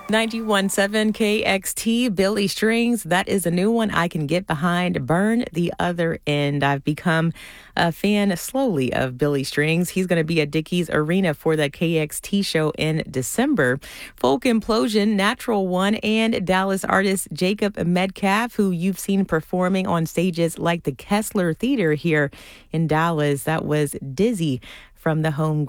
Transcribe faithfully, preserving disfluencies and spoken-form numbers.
ninety-one point seven K X T, Billy Strings. That is a new one I can get behind. Burn the Other End. I've become a fan slowly of Billy Strings. He's going to be at Dickies Arena for the K X T show in December. Folk Implosion, Natural One, and Dallas artist Jacob Metcalf, who you've seen performing on stages like the Kessler Theater here in Dallas. That was Dizzy from the home